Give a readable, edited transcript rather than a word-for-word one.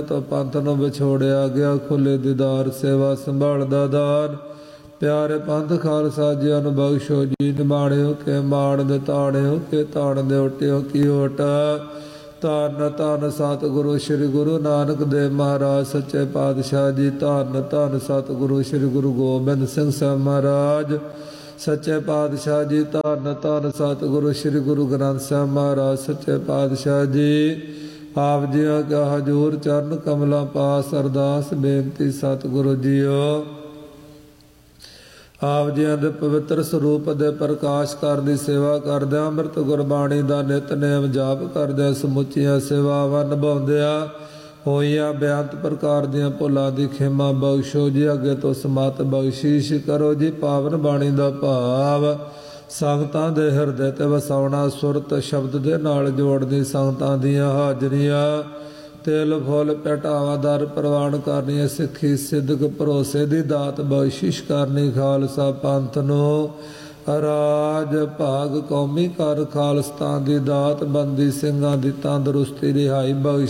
तो पंथ नु विछोड़िया गया, खुले दीदार सेवा संभालदा दान। प्यारे पंथ खालसा जी अनु बख्शो जी, निबाणियो के माण दे ताणियो के ताण दे ओटियो की ओट। धन धन सतगुरु श्री गुरु नानक देव महाराज सच्चे पातशाह जी। धन धन सतगुरु श्री गुरु गोबिंद सिंह साहब महाराज सच्चे पातशाह जी। धन धन सतगुरु श्री गुरु ग्रंथ साहब महाराज सच्चे पातशाह जी। आप जिया का हजूर चरण कमला पास अरदास बेनती सतगुरु जीओ। आप जिया दे पवित्र स्वरूप दे प्रकाश कर दी सेवा करदे, अमृत गुरबाणी दा नितनेम जाप करदे, समुचिया सेवावां निभाउंदिया होइया बेअंत प्रकार दियां भुलां दी खेमा बख्शो जी। अगे तो समत बख्शीश करो जी। पावन बाणी दा भाव संगतां दे हिरदे ते वसाउणा, सुरत शब्द दे नाल जोड़नी संगतां दियां हाजरियां। तिल फुल पटावा दर प्रवान करनी, सिੱਖੀ सिद्धक भरोसे दी दात बख्शिश करनी। खालसा पंथ नो राज भाग कौमी कर, खालस्तान दी दात बंदी सिंघां दी तंदरुस्ती रिहाई बख्श